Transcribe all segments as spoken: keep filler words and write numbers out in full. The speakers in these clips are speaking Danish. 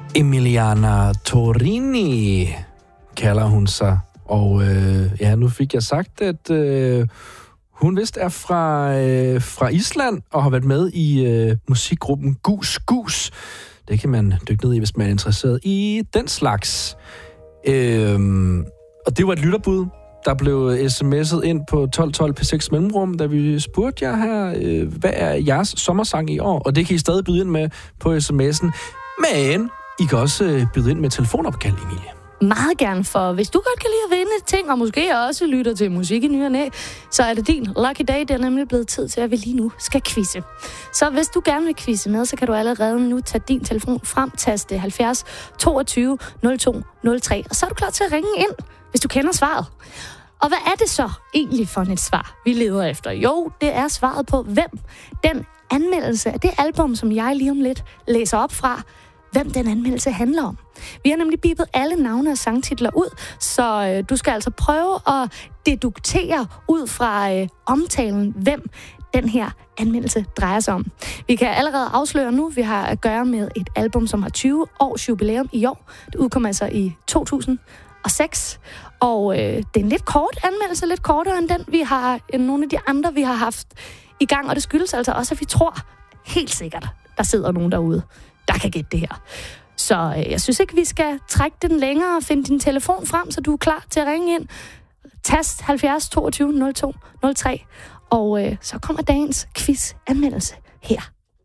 Emiliana Torrini kalder hun sig. Og øh, ja, nu fik jeg sagt, at øh, hun vist er fra, øh, fra Island og har været med i øh, musikgruppen Gus Gus. Det kan man dykke ned i, hvis man er interesseret i den slags. Øh, og det var et lytterbud. Der blev sms'et ind på tolv tolv P seks mellemrum, da vi spurgte jer her, øh, hvad er jeres sommersang i år? Og det kan I stadig byde ind med på sms'en. Men I kan også øh, byde ind med telefonopkald, Emilie. Meget gerne, for hvis du godt kan lide at vinde ting, og måske også lytter til musik i ny og næ, så er det din lucky day. Det er nemlig blevet tid til, at vi lige nu skal quizze. Så hvis du gerne vil quizze med, så kan du allerede nu tage din telefon frem, taste halvfjerds toogtyve nul to nul tre, og så er du klar til at ringe ind, hvis du kender svaret. Og hvad er det så egentlig for et svar, vi leder efter? Jo, det er svaret på, hvem den anmeldelse af det album, som jeg lige om lidt læser op fra, hvem den anmeldelse handler om. Vi har nemlig bipet alle navne og sangtitler ud, så øh, du skal altså prøve at deduktere ud fra øh, omtalen, hvem den her anmeldelse drejer sig om. Vi kan allerede afsløre nu, vi har at gøre med et album, som har tyve års jubilæum i år. Det udkom altså i to tusind og seks, og øh, det er en lidt kort anmeldelse, lidt kortere end den, vi har, end nogle af de andre, vi har haft i gang, og det skyldes altså også, at vi tror helt sikkert, der sidder nogen derude, der kan gætte det her. Så øh, jeg synes ikke, vi skal trække den længere og finde din telefon frem, så du er klar til at ringe ind. Tast halvfjerds toogtyve nul to nul tre, og øh, så kommer dagens quiz-anmeldelse her.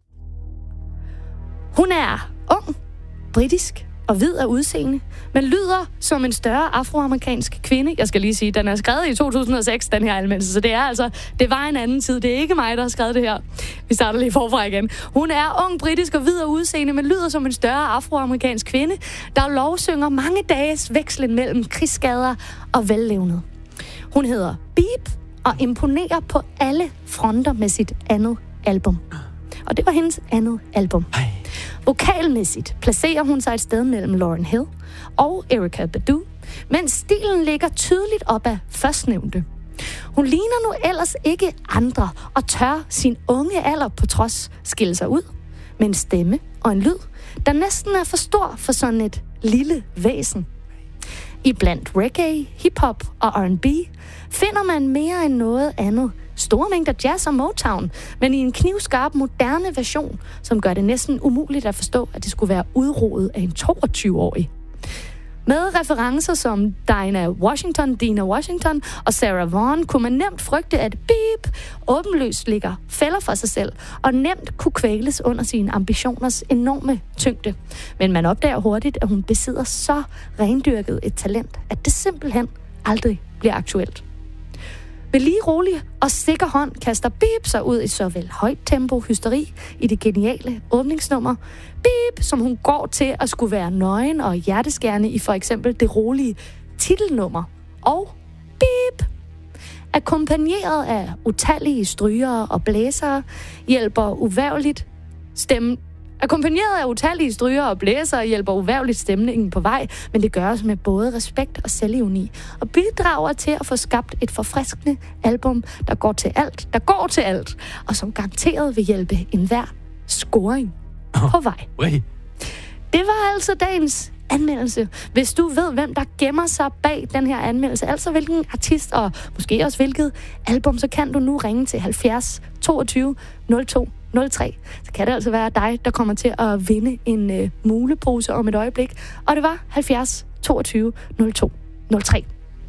Hun er ung, britisk og hvid af udseende, men lyder som en større afroamerikansk kvinde. Jeg skal lige sige, den er skrevet i to tusind og seks, den her anmeldelse, så det er altså, det var en anden tid. Det er ikke mig, der har skrevet det her. Vi starter lige forfra igen. Hun er ung, britisk og hvid af udseende, men lyder som en større afroamerikansk kvinde, der lovsynger mange dages vekslen mellem krigsskader og vellevnet. Hun hedder Beep og imponerer på alle fronter med sit andet album. Og det var hendes andet album. Ej. Vokalmæssigt placerer hun sig et sted mellem Lauryn Hill og Erykah Badu, mens stilen ligger tydeligt op ad førstnævnte. Hun ligner nu ellers ikke andre og tør sin unge alder på trods skille sig ud med en stemme og en lyd, der næsten er for stor for sådan et lille væsen. I blandt reggae, hiphop og R and B finder man mere end noget andet. Store mængder jazz og Motown, men i en knivskarp, moderne version, som gør det næsten umuligt at forstå, at det skulle være udrodet af en toogtyve-årig. Med referencer som Dinah Washington, Dina Washington og Sarah Vaughan kunne man nemt frygte, at Beep åbenlyst ligger fælder for sig selv og nemt kunne kvæles under sine ambitioners enorme tyngde. Men man opdager hurtigt, at hun besidder så rendyrket et talent, at det simpelthen aldrig bliver aktuelt. Med lige rolig og sikker hånd kaster Beep sig ud i såvel højt tempo hysteri i det geniale åbningsnummer. Beep, som hun går til at skulle være nøgen og hjerteskærende i for eksempel det rolige titelnummer. Og Beep, akkompagneret af utallige strygere og blæsere, hjælper uværligt stemmen. Akkompagneret af utallige strygere og blæsere hjælper uværligt stemningen på vej, men det gøres med både respekt og selvironi, og bidrager til at få skabt et forfriskende album, der går til alt, der går til alt, og som garanteret vil hjælpe enhver scoring på vej. Hey. Det var altså dagens anmeldelse. Hvis du ved, hvem der gemmer sig bag den her anmeldelse, altså hvilken artist og måske også hvilket album, så kan du nu ringe til halvfjerds toogtyve nul to nul tre. Så kan det altså være dig, der kommer til at vinde en øh, mulepose om et øjeblik. Og det var halvfjerds toogtyve nul to nul tre.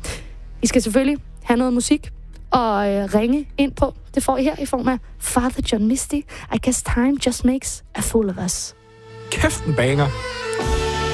I skal selvfølgelig have noget musik og øh, ringe ind på. Det får I her i form af Father John Misty. I guess time just makes a fool of us. Kæft en banger.